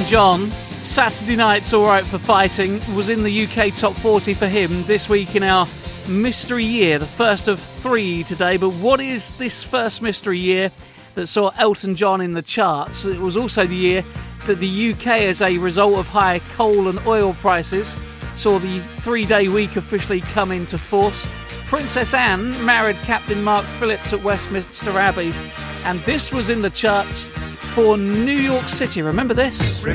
John. Saturday Night's Alright for Fighting was in the UK top 40 for him this week in our mystery year, the first of 3 today. But what is this first mystery year that saw Elton John in the charts? It was also the year that the UK, as a result of high coal and oil prices, saw the 3-day week officially come into force. Princess Anne married Captain Mark Phillips at Westminster Abbey, and this was in the charts for New York City. Remember this?